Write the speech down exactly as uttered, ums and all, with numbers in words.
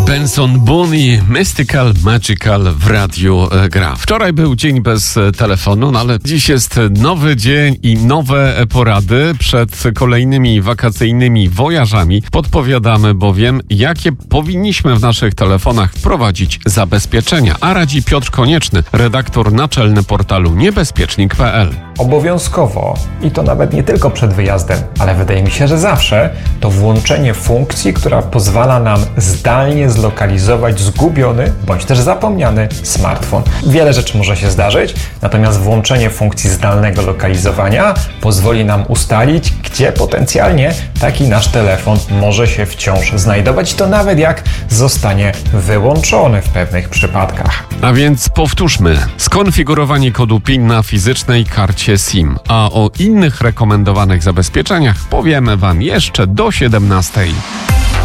Benson Boone i Mystical Magical w radiu gra. Wczoraj był dzień bez telefonu, no ale dziś jest nowy dzień i nowe porady przed kolejnymi wakacyjnymi wojażami. Podpowiadamy bowiem, jakie powinniśmy w naszych telefonach wprowadzić zabezpieczenia. A radzi Piotr Konieczny, redaktor naczelny portalu niebezpiecznik kropka pe el. Obowiązkowo, i to nawet nie tylko przed wyjazdem, ale wydaje mi się, że zawsze, to włączenie funkcji, która pozwala nam zdalnie zlokalizować zgubiony bądź też zapomniany smartfon. Wiele rzeczy może się zdarzyć, natomiast włączenie funkcji zdalnego lokalizowania pozwoli nam ustalić, gdzie potencjalnie taki nasz telefon może się wciąż znajdować, to nawet jak zostanie wyłączony w pewnych przypadkach. A więc powtórzmy, skonfigurowanie kodu PIN na fizycznej karcie SIM, a o innych rekomendowanych zabezpieczeniach powiemy Wam jeszcze do siedemnastej.